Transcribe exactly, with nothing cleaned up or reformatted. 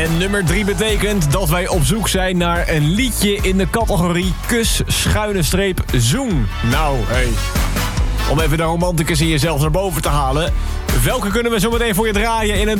En nummer drie betekent dat wij op zoek zijn naar een liedje in de categorie kus, schuine streep, zoen. Nou, hey. Om even de romanticus in jezelf naar boven te halen. Welke kunnen we zo meteen voor je draaien in een